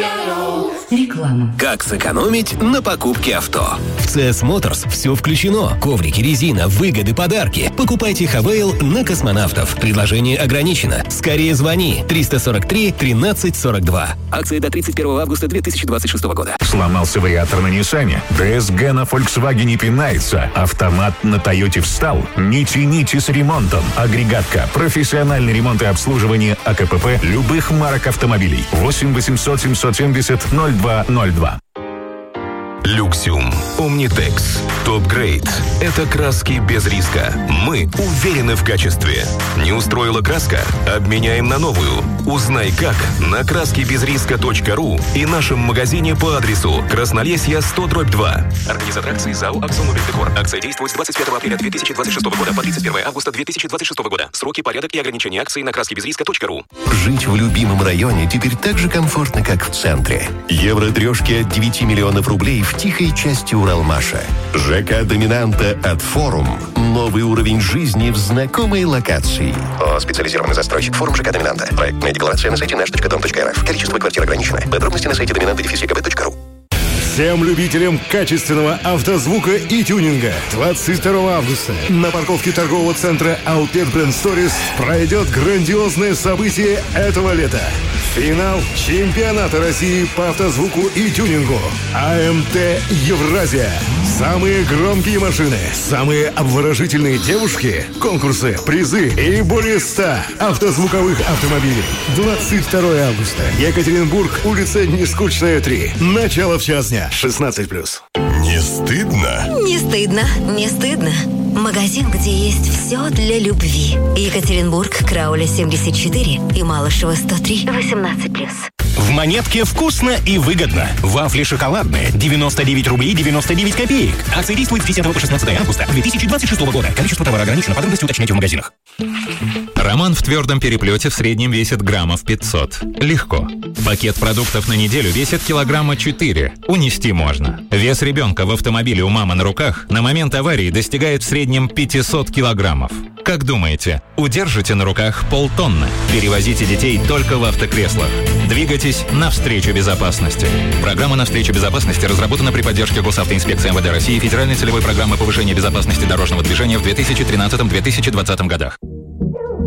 Реклама. Как сэкономить на покупке авто? В CS Motors все включено. Коврики, резина, выгоды, подарки. Покупайте Хавейл на Космонавтов. Предложение ограничено. Скорее звони. 343 13 42. Акции до 31 августа 2026 года. Сломался вариатор на Ниссане? ДСГ на Volkswagen пинается. Автомат на Тойоте встал? Не тяните с ремонтом. Агрегатка. Профессиональный ремонт и обслуживание АКПП любых марок автомобилей. 8 800 770 0202. Люксиум. Omnitex. Топ-грейд. Это краски без риска. Мы уверены в качестве. Не устроила краска? Обменяем на новую. Узнай как на краскибезриска.ру и нашем магазине по адресу Краснолесье 100/2. Организатор акции ЗАО «Аксомобиль Декор». Акция действует с 21 апреля 2026 года по 31 августа 2026 года. Сроки, порядок и ограничения акций на краскибезриска.ру. Жить в любимом районе теперь так же комфортно, как в центре. Евро-трешки от 9 миллионов рублей в тихой части Уралмаша. ЖК «Доминанта» от «Форум». Новый уровень жизни в знакомой локации. Специализированный застройщик «Форум» ЖК «Доминанта». Проектная декларация на сайте наш.дом.рф. Количество квартир ограничено. Подробности на сайте dominanta-kb.ru. Всем любителям качественного автозвука и тюнинга 22 августа на парковке торгового центра Outlet Brand Stories пройдет грандиозное событие этого лета. Финал чемпионата России по автозвуку и тюнингу АМТ Евразия. Самые громкие машины, самые обворожительные девушки, конкурсы, призы и более 100 автозвуковых автомобилей. 22 августа. Екатеринбург, улица Нескучная, 3. Начало в час дня. 16+. Не стыдно? Не стыдно, не стыдно. Магазин, где есть все для любви. Екатеринбург, Крауля 74 и Малышева 103. 18+. В Монетке вкусно и выгодно. Вафли шоколадные 99 рублей 99 копеек. Акция действует с 10 по 16 августа 2026 года. Количество товара ограничено. Подробности уточняйте в магазинах. Роман в твердом переплете в среднем весит граммов 500. Легко. Пакет продуктов на неделю весит килограмма 4. Унести можно. Вес ребенка в автомобиле у мамы на руках на момент аварии достигает в среднем 500 килограммов. Как думаете, удержите на руках полтонны? Перевозите детей только в автокреслах. Двигайтесь навстречу безопасности. Программа «Навстречу безопасности» разработана при поддержке Госавтоинспекции МВД России и Федеральной целевой программы повышения безопасности дорожного движения в 2013-2020 годах.